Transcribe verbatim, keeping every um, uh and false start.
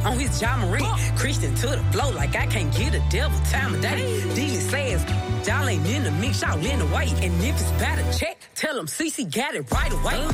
on his John Marie. Christian to the flow like I can't get a devil time of day. Dealing says, y'all ain't in the mix, y'all in the way. And if it's bad a check, tell them C C got it right away.